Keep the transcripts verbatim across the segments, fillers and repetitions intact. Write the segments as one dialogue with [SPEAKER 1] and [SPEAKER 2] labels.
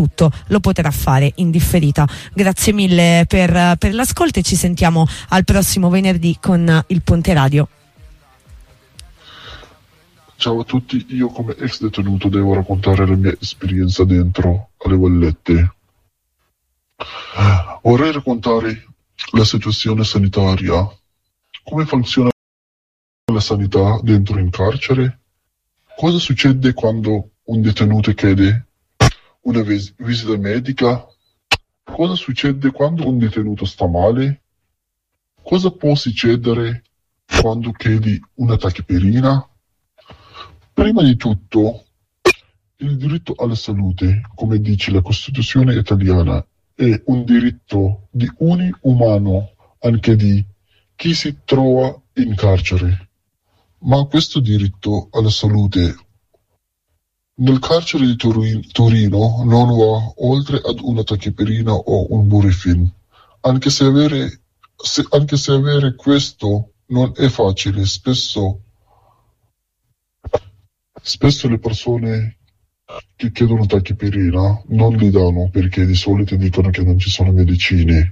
[SPEAKER 1] tutto lo potrà fare in differita. Grazie mille per, per l'ascolto e ci sentiamo al prossimo venerdì con il Ponte Radio.
[SPEAKER 2] Ciao a tutti, io come ex detenuto devo raccontare la mia esperienza dentro alle Vallette. Vorrei raccontare la situazione sanitaria, come funziona la sanità dentro in carcere, cosa succede quando un detenuto chiede una vis- visita medica, cosa succede quando un detenuto sta male, cosa può succedere quando chiedi una tachipirina. Prima di tutto, il diritto alla salute, come dice la Costituzione italiana, è un diritto di ogni umano, anche di chi si trova in carcere. Ma questo diritto alla salute nel carcere di Turin- Torino non va oltre ad una tachipirina o un Burifin, anche se avere, se, anche se avere questo non è facile. Spesso Spesso le persone che chiedono tachipirina non li danno perché di solito dicono che non ci sono medicine.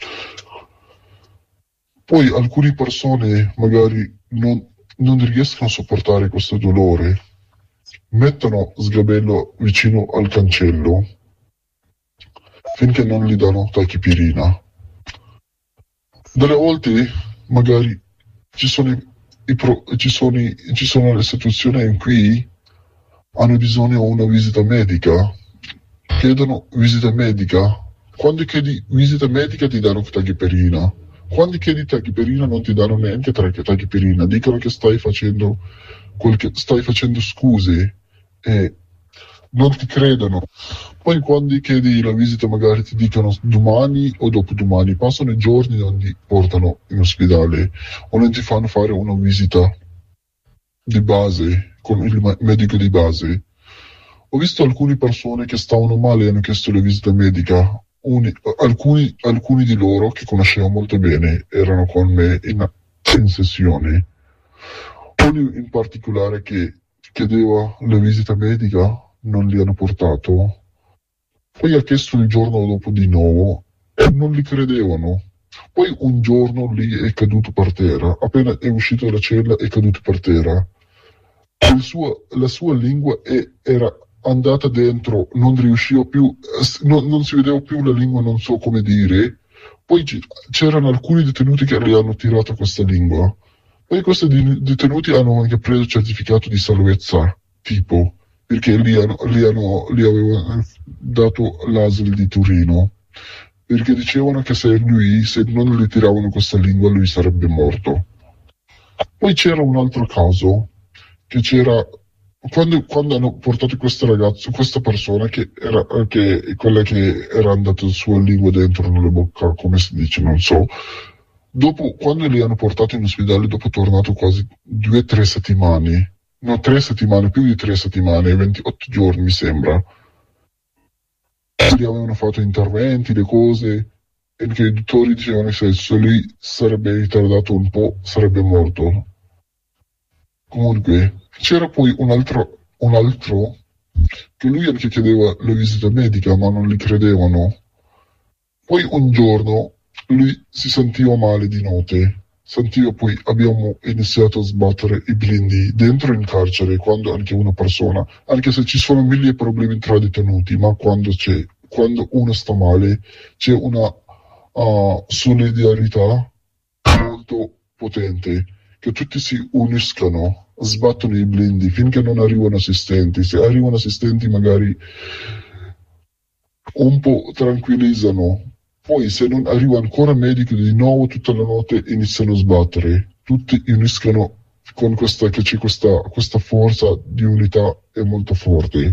[SPEAKER 2] Poi alcune persone magari non, non riescono a sopportare questo dolore, mettono sgabello vicino al cancello finché non gli danno tachipirina. Delle volte magari ci sono i I pro, ci, sono, ci sono le situazioni in cui hanno bisogno di una visita medica, chiedono visita medica. Quando chiedi visita medica ti danno tachipirina, quando chiedi tachipirina non ti danno neanche tachipirina, dicono che stai facendo, quel che, stai facendo scuse e non ti credono. Poi quando chiedi la visita magari ti dicono domani o dopodomani, passano i giorni non ti portano in ospedale o non ti fanno fare una visita di base con il medico di base. Ho visto alcune persone che stavano male e hanno chiesto la visita medica. Uni, alcuni, alcuni di loro che conoscevo molto bene erano con me in, in sessione. Uno in particolare che chiedeva la visita medica non li hanno portato. Poi ha chiesto il giorno dopo di nuovo e non li credevano. Poi un giorno lì è caduto per terra, appena è uscito dalla cella è caduto per terra. Il suo, la sua lingua è, era andata dentro, non riusciva più, non, non si vedeva più la lingua, non so come dire. Poi c- c'erano alcuni detenuti che le hanno tirato questa lingua. Poi questi detenuti hanno anche preso il certificato di salvezza, tipo, perché lì, hanno, lì, hanno, lì avevano dato l'A S L di Torino, perché dicevano che se lui, se non gli tiravano questa lingua, lui sarebbe morto. Poi c'era un altro caso, che c'era, quando, quando hanno portato questo ragazzo, questa persona, che era che, quella che era andata sua lingua dentro nella bocca, come si dice, non so, dopo, quando li hanno portato in ospedale, dopo è tornato quasi due o tre settimane, no, tre settimane, più di tre settimane, ventotto giorni mi sembra. Gli avevano fatto interventi, le cose, e che i dottori dicevano che se lui sarebbe ritardato un po' sarebbe morto. Comunque, c'era poi un altro, un altro che lui anche chiedeva la visita medica, ma non gli credevano. Poi un giorno lui si sentiva male di notte. Sentiva, poi abbiamo iniziato a sbattere i blindi dentro in carcere, quando anche una persona, anche se ci sono mille problemi tra detenuti, ma quando c'è, quando uno sta male, c'è una uh, solidarietà molto potente, che tutti si uniscono, sbattono i blindi finché non arrivano assistenti. Se arrivano assistenti magari un po' tranquillizzano. Poi se non arriva ancora medico di nuovo tutta la notte iniziano a sbattere, tutti uniscono con questa, che c'è questa, questa forza di unità è molto forte.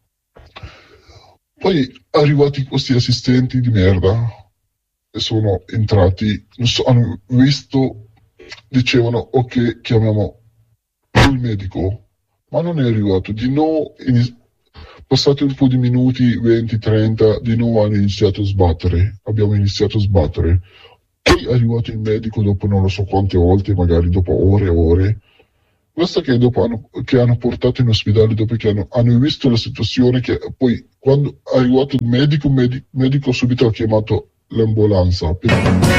[SPEAKER 2] Poi arrivati questi assistenti di merda e sono entrati, hanno visto, dicevano ok chiamiamo il medico, ma non è arrivato, di nuovo iniz- passati un po' di minuti, venti trenta, di nuovo hanno iniziato a sbattere, abbiamo iniziato a sbattere. Poi è arrivato il medico dopo non lo so quante volte, magari dopo ore e ore. Questo che dopo hanno, che hanno portato in ospedale, dopo che hanno, hanno visto la situazione, che poi quando è arrivato il medico, il medico subito ha chiamato l'ambulanza.